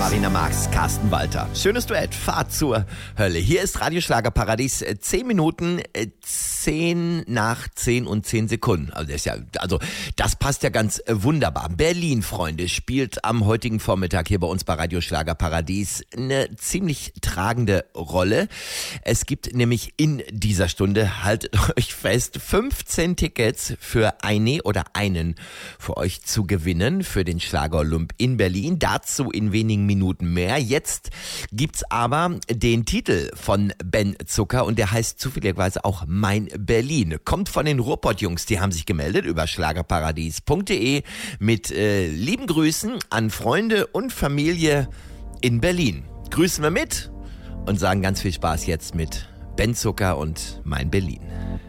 Katharina Marx, Carsten Walter. Schönes Duett, Fahrt zur Hölle. Hier ist Radio Schlagerparadies, 10 Minuten, 10 nach 10 und 10 Sekunden. Also das passt ja ganz wunderbar. Berlin, Freunde, spielt am heutigen Vormittag hier bei uns bei Radio Schlagerparadies eine ziemlich tragende Rolle. Es gibt nämlich in dieser Stunde, haltet euch fest, 15 Tickets für eine oder einen für euch zu gewinnen für den Schlager-Olymp in Berlin. Dazu in wenigen Minuten mehr. Jetzt gibt's aber den Titel von Ben Zucker und der heißt zufälligerweise auch Mein Berlin. Kommt von den Ruhrpott-Jungs, die haben sich gemeldet über schlagerparadies.de mit lieben Grüßen an Freunde und Familie in Berlin. Grüßen wir mit und sagen ganz viel Spaß jetzt mit Ben Zucker und Mein Berlin.